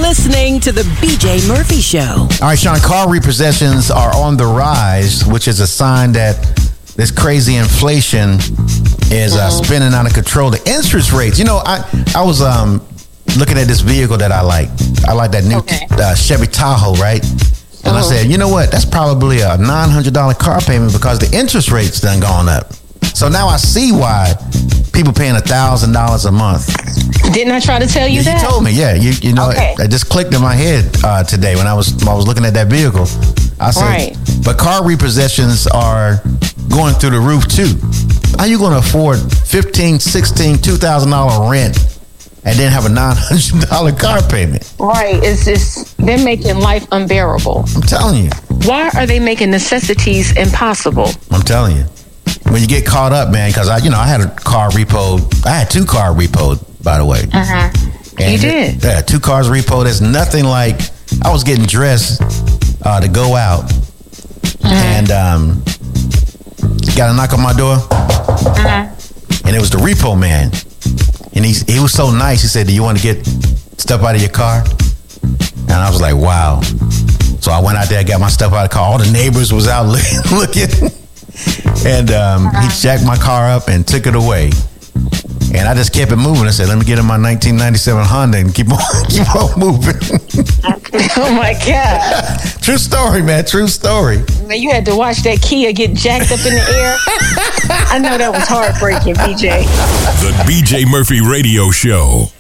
listening to the BJ Murphy Show. All right, Sean, car repossessions are on the rise, which is a sign that this crazy inflation is spinning out of control. The interest rates, I was looking at this vehicle that I like. I like that new Chevy Tahoe, right? And I said, you know what? That's probably a $900 car payment because the interest rate's done gone up. So now I see why people paying $1,000 a month. Didn't I try to tell you that? You told me, yeah. You know, it just clicked in my head today when I was looking at that vehicle. I said, but car repossessions are going through the roof too. How you going to afford $1,500, $1,600, $2,000 rent and then have a $900 car payment? Right. It's just, they're making life unbearable. I'm telling you. Why are they making necessities impossible? I'm telling you. When you get caught up, man, because I had a car repoed. I had 2 car repoed, by the way. And you did? Yeah, 2 cars repoed. There's nothing like, I was getting dressed to go out. And got a knock on my door. And it was the repo man. And he was so nice. He said, do you want to get stuff out of your car? And I was like, wow. So I went out there, got my stuff out of the car. All the neighbors was out looking. And he jacked my car up and took it away. And I just kept it moving. I said, let me get in my 1997 Honda and keep on moving. Oh, my God. True story, man. True story. Man, you had to watch that Kia get jacked up in the air. I know that was heartbreaking, BJ. The BJ Murphy Radio Show.